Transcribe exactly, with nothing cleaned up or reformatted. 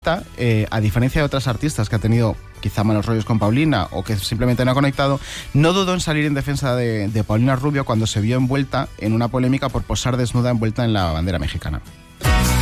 esta, eh, a diferencia de otras artistas que ha tenido quizá malos rollos con Paulina o que simplemente no ha conectado, no dudó en salir en defensa de, de Paulina Rubio cuando se vio envuelta en una polémica por posar desnuda envuelta en la bandera mexicana.